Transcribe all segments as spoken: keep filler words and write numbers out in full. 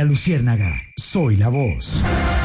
la Luciérnaga. Soy la voz.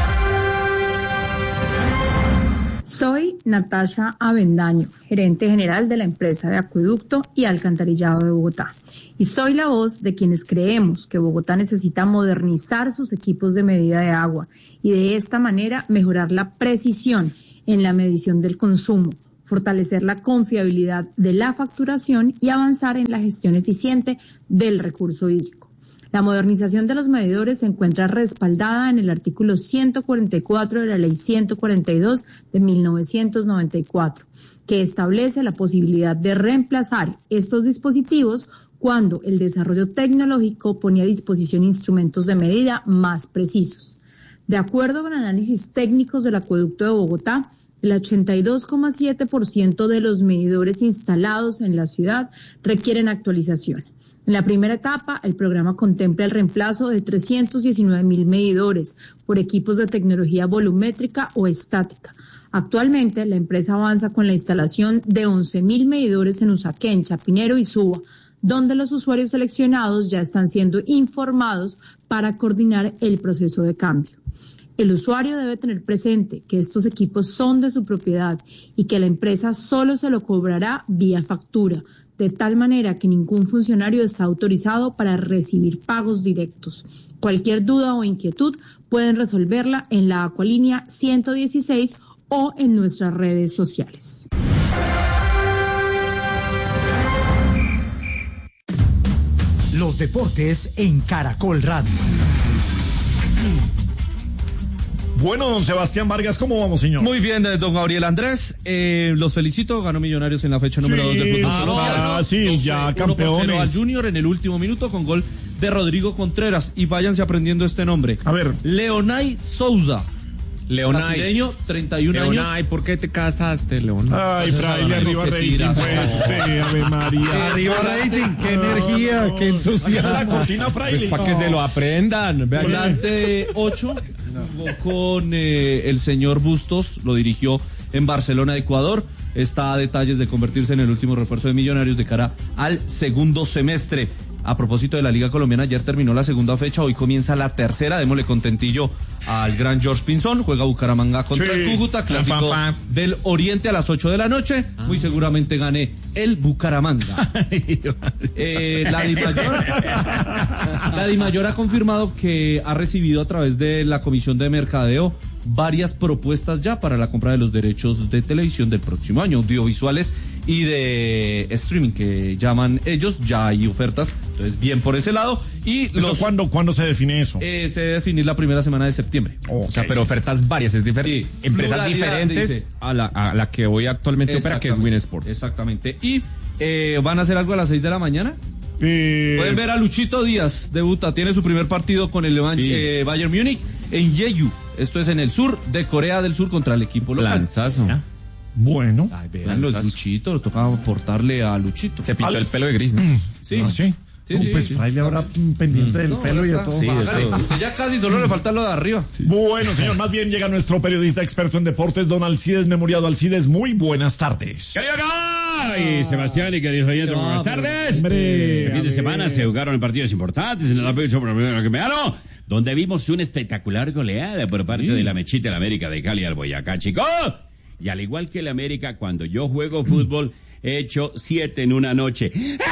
Soy Natasha Avendaño, gerente general de la empresa de acueducto y alcantarillado de Bogotá. Y soy la voz de quienes creemos que Bogotá necesita modernizar sus equipos de medida de agua y de esta manera mejorar la precisión en la medición del consumo, fortalecer la confiabilidad de la facturación y avanzar en la gestión eficiente del recurso hídrico. La modernización de los medidores se encuentra respaldada en el artículo ciento cuarenta y cuatro de la Ley ciento cuarenta y dos de mil novecientos noventa y cuatro, que establece la posibilidad de reemplazar estos dispositivos cuando el desarrollo tecnológico pone a disposición instrumentos de medida más precisos. De acuerdo con análisis técnicos del Acueducto de Bogotá, el ochenta y dos coma siete por ciento de los medidores instalados en la ciudad requieren actualización. En la primera etapa, el programa contempla el reemplazo de trescientos diecinueve mil medidores por equipos de tecnología volumétrica o estática. Actualmente, la empresa avanza con la instalación de once mil medidores en Usaquén, Chapinero y Suba, donde los usuarios seleccionados ya están siendo informados para coordinar el proceso de cambio. El usuario debe tener presente que estos equipos son de su propiedad y que la empresa solo se lo cobrará vía factura, de tal manera que ningún funcionario está autorizado para recibir pagos directos. Cualquier duda o inquietud pueden resolverla en la Acualínea ciento dieciséis o en nuestras redes sociales. Los deportes en Caracol Radio. Bueno, don Sebastián Vargas, ¿cómo vamos, señor? Muy bien, don Gabriel Andrés. Eh, los felicito, ganó Millonarios en la fecha número dos sí, del fútbol colombiano. Ah, sí, dos, ya uno campeones. por cero al Junior en el último minuto con gol de Rodrigo Contreras. Y váyanse aprendiendo este nombre. A ver. Leonay Souza. Leonay. Brasileño, treinta y un Leonay, años. Leonay, ¿por qué te casaste, Leonay? Ay, fraile, arriba rating, pues, sí, Ave María. Arriba rating, qué energía, qué entusiasmo. La cortina, fraile. Pues para que se lo aprendan. Vean. Volante de ocho, jugó con eh, el señor Bustos, lo dirigió en Barcelona, Ecuador. Está a detalles de convertirse en el último refuerzo de Millonarios de cara al segundo semestre. A propósito de la Liga Colombiana, ayer terminó la segunda fecha, hoy comienza la tercera. Démosle contentillo al gran George Pinzón. Juega Bucaramanga contra sí. el Cúcuta, clásico pa, pa. del Oriente a las ocho de la noche. Ah. Muy seguramente gane el Bucaramanga. eh, la Dimayor, la Dimayor ha confirmado que ha recibido a través de la Comisión de Mercadeo varias propuestas ya para la compra de los derechos de televisión del próximo año, audiovisuales y de streaming que llaman ellos. Ya hay ofertas, entonces bien por ese lado. Y los, ¿cuándo, ¿Cuándo se define eso? Eh, se debe definir la primera semana de septiembre. Okay, o sea, pero ofertas varias, es diferente. Sí, empresas diferentes dice, a, la, a la que hoy actualmente opera, que es Win Sports. Exactamente. Y eh, van a hacer algo a las seis de la mañana. Eh, Pueden ver a Luchito Díaz, debuta, tiene su primer partido con el Levan, sí. eh, Bayern Múnich en Jeju. Esto es en el sur de Corea del Sur contra el equipo local. Lanzazo. ¿Ya? Bueno. Ay, vean los Luchito, lo tocaba aportarle a Luchito. Se pintó Al... el pelo de gris, ¿no? Sí. ¿Ah, sí? Sí, uh, sí, pues sí, fraile ahora pendiente del no, pelo y de todo. Sí, de todo. Usted ya casi solo le falta lo de arriba. Sí. Bueno, señor, más bien llega nuestro periodista experto en deportes, don Alcides Memoriado. Alcides, muy buenas tardes. ¡Ay, Sebastián y queridos oyentes, no, buenas tardes! Hombre, este fin de semana se jugaron partidos importantes en el pecho que me ganó, donde vimos una espectacular goleada por parte sí. de la Mechita, el América de Cali al Boyacá, chicos. Y al igual que el América, cuando yo juego fútbol, he hecho siete en una noche.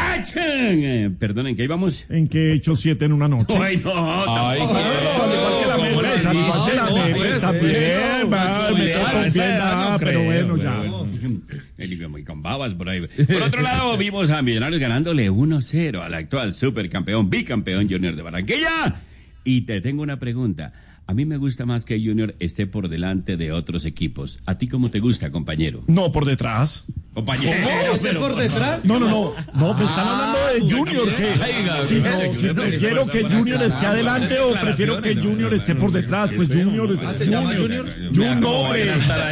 Eh, perdonen, ¿qué íbamos? ¿En qué he hecho siete en una noche? Ay, no, Ay, no, al igual que la mesa, al igual que la mesa, también, va, me quedo con piedad, pero bueno, ya. Muy con babas por ahí. Por otro lado, vimos a Millonarios ganándole uno cero al actual supercampeón, bicampeón Junior de Barranquilla. Y te tengo una pregunta. A mí me gusta más que Junior esté por delante de otros equipos. ¿A ti cómo te gusta, compañero? No, por detrás. Compañero. ¿Cómo? ¿Pero por detrás? No, no, no. No, me están hablando de Junior. Que, si no, si prefiero que Junior esté adelante o prefiero que Junior esté por detrás. Pues Junior es ¿Ah, se llama Junior? Junior, hombre.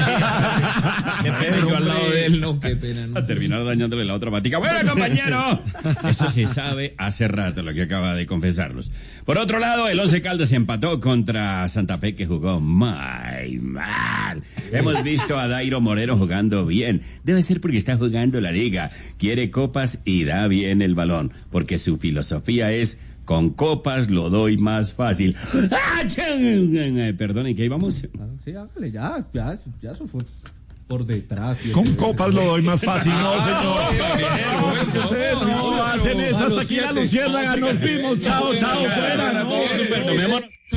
Qué pena, yo al lado de él, no, qué pena. No. A terminar dañándole la otra patica. ¡Bueno, compañero! Eso se sabe hace rato, lo que acaba de confesarnos. Por otro lado, el Once Caldas empató contra Santa Fe, que jugó muy mal. Hemos visto a Dairo Moreno jugando bien. Debe ser porque está jugando la liga. Quiere copas y da bien el balón, porque su filosofía es Con copas lo doy más fácil. Perdón, ¿en qué íbamos? Sí, hágale, ya, ya, ya eso fue por detrás. Con copas lo doy más fácil. No, señor. No, hacen eso. Hasta aquí la luciérnaga. Nos vimos. Chao, chao, fuera. No,